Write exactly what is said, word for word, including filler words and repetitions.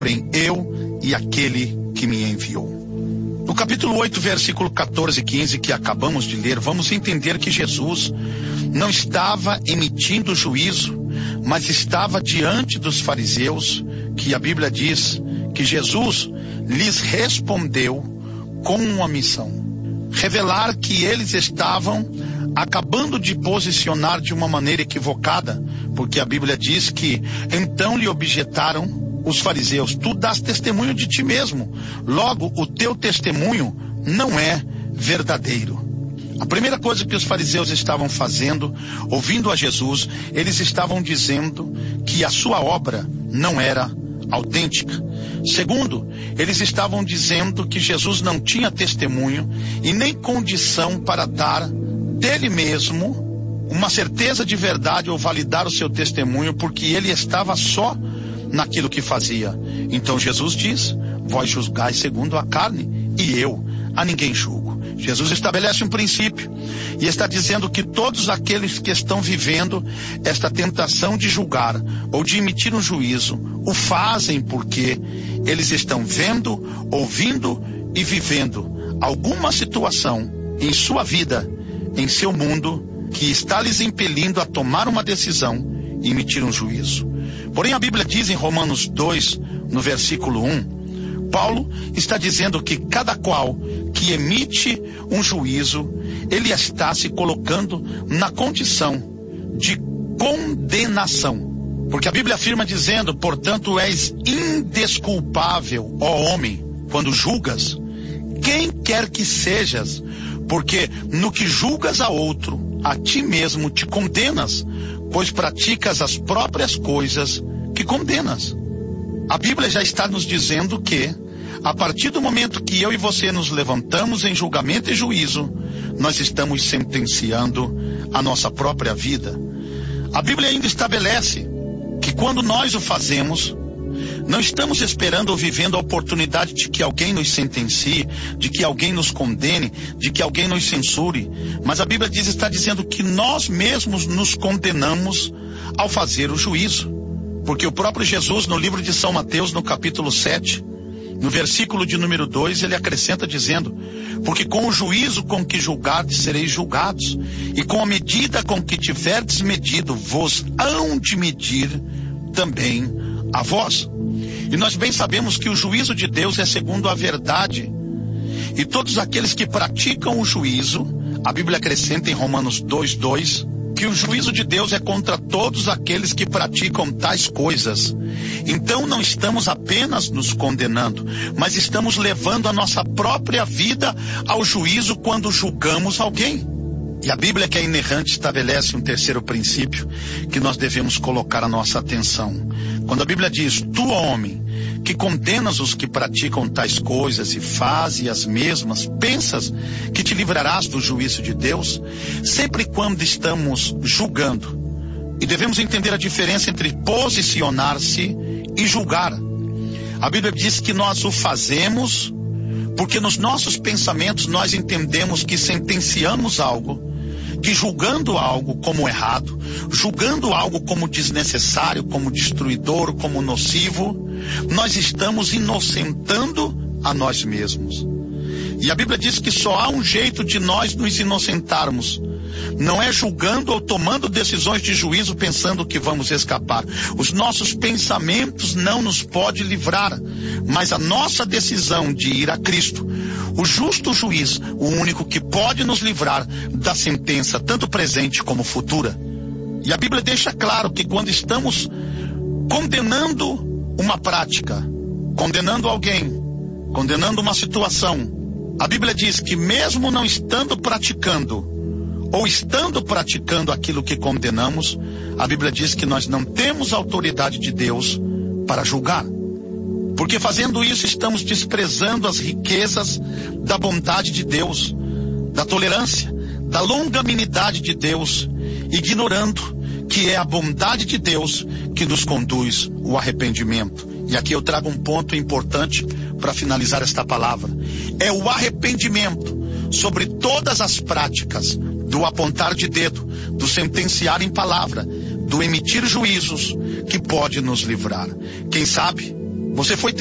eu e aquele que me enviou. No capítulo oito, versículo quatorze e quinze, que acabamos de ler, vamos entender que Jesus não estava emitindo juízo, mas estava diante dos fariseus, que a Bíblia diz que Jesus lhes respondeu com uma missão: revelar que eles estavam acabando de posicionar de uma maneira equivocada, porque a Bíblia diz que então lhe objetaram os fariseus: tu dás testemunho de ti mesmo, logo o teu testemunho não é verdadeiro. A primeira coisa que os fariseus estavam fazendo, ouvindo a Jesus, eles estavam dizendo que a sua obra não era autêntica. Segundo, eles estavam dizendo que Jesus não tinha testemunho e nem condição para dar dele mesmo uma certeza de verdade ou validar o seu testemunho, porque ele estava só naquilo que fazia. Então Jesus diz: vós julgais segundo a carne, e eu a ninguém julgo. Jesus estabelece um princípio e está dizendo que todos aqueles que estão vivendo esta tentação de julgar ou de emitir um juízo, o fazem porque eles estão vendo, ouvindo e vivendo alguma situação em sua vida, em seu mundo, que está lhes impelindo a tomar uma decisão e emitir um juízo. Porém, a Bíblia diz em Romanos dois, no versículo um, Paulo está dizendo que cada qual que emite um juízo, ele está se colocando na condição de condenação. Porque a Bíblia afirma dizendo: portanto és indesculpável, ó homem, quando julgas, quem quer que sejas, porque no que julgas a outro, a ti mesmo te condenas, pois praticas as próprias coisas que condenas. A Bíblia já está nos dizendo que, a partir do momento que eu e você nos levantamos em julgamento e juízo, nós estamos sentenciando a nossa própria vida. A Bíblia ainda estabelece que quando nós o fazemos, não estamos esperando ou vivendo a oportunidade de que alguém nos sentencie, de que alguém nos condene, de que alguém nos censure. Mas a Bíblia diz, está dizendo que nós mesmos nos condenamos ao fazer o juízo. Porque o próprio Jesus, no livro de São Mateus, no capítulo sete, no versículo de número dois, ele acrescenta dizendo: porque com o juízo com que julgardes sereis julgados, e com a medida com que tiverdes medido, vos hão de medir também a vós. E nós bem sabemos que o juízo de Deus é segundo a verdade. E todos aqueles que praticam o juízo, a Bíblia acrescenta em Romanos dois, dois, que o juízo de Deus é contra todos aqueles que praticam tais coisas. Então não estamos apenas nos condenando, mas estamos levando a nossa própria vida ao juízo quando julgamos alguém. E a Bíblia, que é inerrante, estabelece um terceiro princípio que nós devemos colocar a nossa atenção. Quando a Bíblia diz: tu, homem, que condenas os que praticam tais coisas e fazes as mesmas, pensas que te livrarás do juízo de Deus? Sempre quando estamos julgando, e devemos entender a diferença entre posicionar-se e julgar. A Bíblia diz que nós o fazemos porque nos nossos pensamentos nós entendemos que sentenciamos algo, que julgando algo como errado, julgando algo como desnecessário, como destruidor, como nocivo, nós estamos inocentando a nós mesmos. E a Bíblia diz que só há um jeito de nós nos inocentarmos. Não é julgando ou tomando decisões de juízo pensando que vamos escapar. Os nossos pensamentos não nos podem livrar, mas a nossa decisão de ir a Cristo, o justo juiz, o único que pode nos livrar da sentença, tanto presente como futura. E a Bíblia deixa claro que quando estamos condenando uma prática, condenando alguém, condenando uma situação, a Bíblia diz que mesmo não estando praticando, ou estando praticando aquilo que condenamos, a Bíblia diz que nós não temos autoridade de Deus para julgar. Porque fazendo isso estamos desprezando as riquezas da bondade de Deus, da tolerância, da longanimidade de Deus, ignorando que é a bondade de Deus que nos conduz ao arrependimento. E aqui eu trago um ponto importante para finalizar esta palavra. É o arrependimento sobre todas as práticas do apontar de dedo, do sentenciar em palavra, do emitir juízos, que pode nos livrar. Quem sabe, Você foi